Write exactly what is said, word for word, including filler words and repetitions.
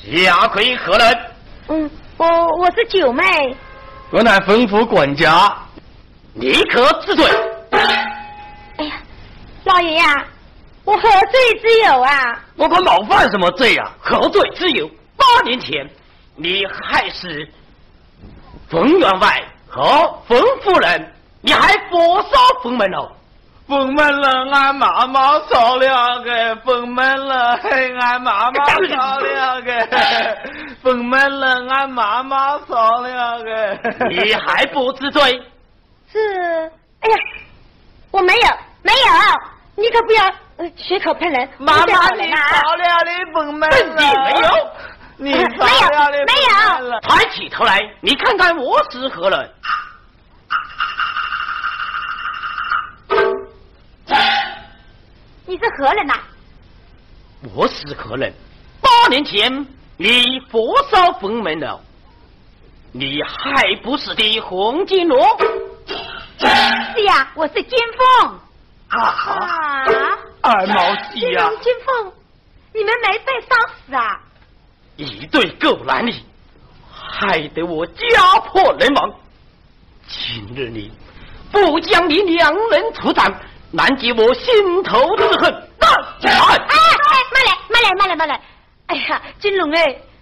下跪何人？ 嗯，我我是九妹。 我乃吩咐管家， 立刻治罪。 哎呀，老爷呀、啊，我何罪之有啊？ 我可冒犯什么罪啊？何罪之有？八年前，你害死冯员外和冯夫人，你还火烧冯门楼。 冯门人俺妈妈烧了个，冯门人俺妈妈烧了个，冯门人俺妈妈烧了个。 你还不知罪？ 是，哎呀，我没有，没有，你可不要呃血口喷人。 妈妈，你烧了的冯门人？ 你没有， 你烧了的冯门人。 抬起头来，你看看我是何人？ 你是何人呐、啊？ 我是何人？八年前你火烧冯门楼，你还不是的洪金龙？ 是呀，我是金凤。 啊啊！ 二毛鸡呀！ 金凤，你们没被烧死啊？ 一对狗男女，害得我家破人亡。今日你不将你两人出斩，难解我心头之恨。哎哎哎，慢来慢来慢来慢来！哎呀，金龙哎，